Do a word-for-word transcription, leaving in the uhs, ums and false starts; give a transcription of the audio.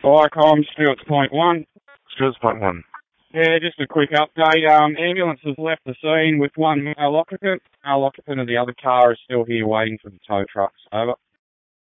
Viacom, Stewart's point one. Stewart's point one. Yeah, just a quick update. Um, ambulance has left the scene with one male occupant. Male occupant of the other car is still here waiting for the tow trucks. Over.